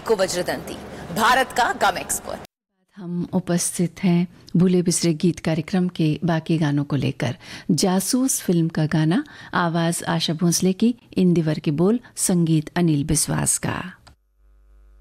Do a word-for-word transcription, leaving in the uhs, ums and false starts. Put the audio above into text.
आपको वज्रदंती, भारत का गम एक्सपर्ट। हम उपस्थित हैं भूले बिसरे गीत कार्यक्रम के बाकी गानों को लेकर। जासूस फिल्म का गाना, आवाज आशा भोसले की, इंदिवर के बोल, संगीत अनिल बिस्वास का।